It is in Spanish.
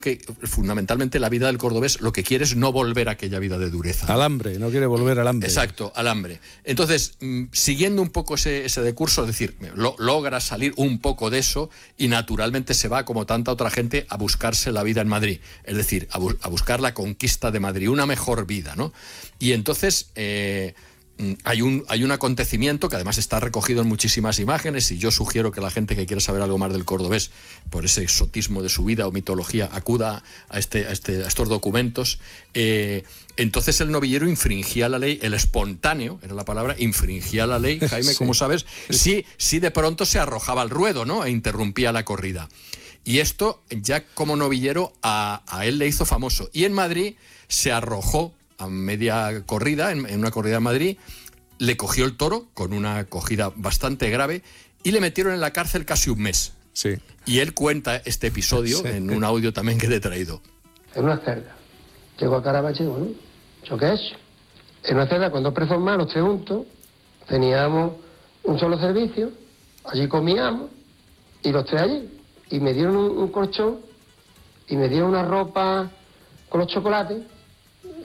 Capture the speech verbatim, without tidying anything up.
que fundamentalmente la vida del cordobés lo que quiere es no volver a aquella vida de dureza. Al hambre, no quiere volver al hambre. Exacto, al hambre. Entonces, mmm, siguiendo un poco ese, ese decurso, es decir, lo, logra salir un poco de eso y naturalmente se va, como tanta otra gente, a buscarse la vida en Madrid. Es decir, a, bu- a buscar la conquista de Madrid, una mejor vida, ¿no? Y entonces... Eh, Hay un, hay un acontecimiento que además está recogido en muchísimas imágenes y yo sugiero que la gente que quiera saber algo más del cordobés, por ese exotismo de su vida o mitología, acuda a, este, a, este, a estos documentos. Eh, entonces el novillero infringía la ley, el espontáneo, era la palabra, infringía la ley, Jaime, sí. Como sabes, sí, sí de pronto se arrojaba al ruedo, ¿no? E interrumpía la corrida. Y esto ya como novillero a, a él le hizo famoso. Y en Madrid se arrojó a media corrida, en, en una corrida en Madrid, le cogió el toro con una cogida bastante grave y le metieron en la cárcel casi un mes. Sí. Y él cuenta este episodio sí. en un audio también que te he traído. En una celda. Llegó a Carabanchel, bueno, ¿yo qué es? En una celda con dos presos más, los tres juntos, teníamos un solo servicio, allí comíamos, y los tres allí. Y me dieron un, un colchón, y me dieron una ropa con los chocolates,